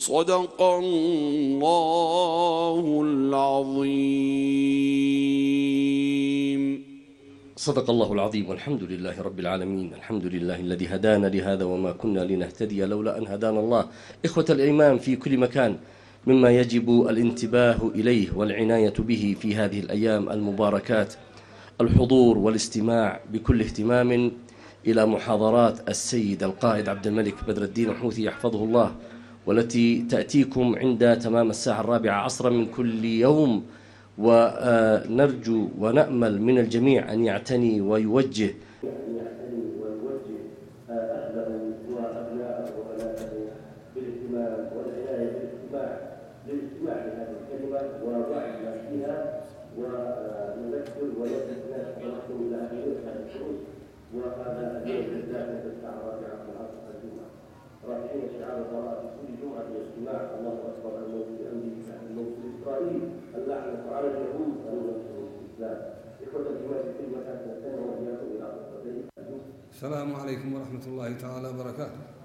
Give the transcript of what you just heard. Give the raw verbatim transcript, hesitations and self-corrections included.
صدق الله العظيم. صدق الله العظيم، والحمد لله رب العالمين. الحمد لله الذي هدانا لهذا وما كنا لنهتدي لولا أن هدانا الله. إخوة الإيمان في كل مكان، مما يجب الانتباه إليه والعناية به في هذه الأيام المباركات الحضور والاستماع بكل اهتمام إلى محاضرات السيد القائد عبد الملك بدر الدين الحوثي يحفظه الله، والتي تأتيكم عند تمام الساعة الرابعة عصرا من كل يوم. ونرجو ونأمل من الجميع أن يعتني ويوجه أهله وأبناءه وبناته بالاهتمام والعناية بالاستماع للاستماع لهذه الكلمة ووعينا فيها، ونذكر ونذكر الناس ونحن إلى هذه الشروط. وهذا اليوم بالذات في الساعة الرابعة من عصر الجمعة، رافعين شعار القراءة في كل جمعة الاجتماع: الله أكبر الموت بأمره الموت إسرائيل، اللعنة على اليهود ونصر الإسلام. إخوة الإيمان في كل مكان نستمع وإياكم إلى خطبتين. السلام عليكم ورحمة الله تعالى وبركاته.